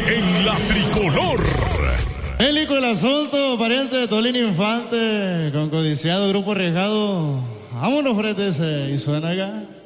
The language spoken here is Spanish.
en la tricolor. Bélico el asunto, pariente de Tolín Infante, con codiciado grupo arriesgado. Vámonos, frente ese, y suena acá.